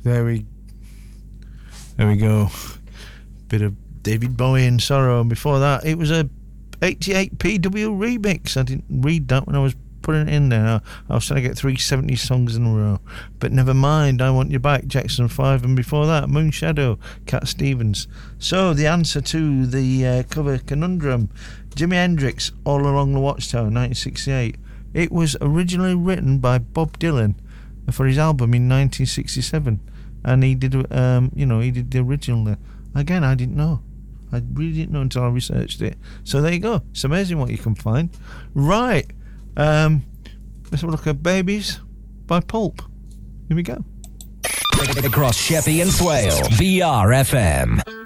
There we go. Bit of David Bowie and Sorrow. And before that, it was a 88 PW remix. I didn't read that when I was putting it in there. I was trying to get 370 songs in a row. But never mind, I Want You Back, Jackson 5. And before that, Moonshadow, Cat Stevens. So, the answer to the cover conundrum, Jimi Hendrix, All Along the Watchtower, 1968. It was originally written by Bob Dylan for his album in 1967. And he did, he did the original there. Again, I didn't know. I really didn't know until I researched it. So there you go. It's amazing what you can find. Right. Let's have a look at Babies by Pulp. Here we go. Across Sheppey and Swale, VRFM.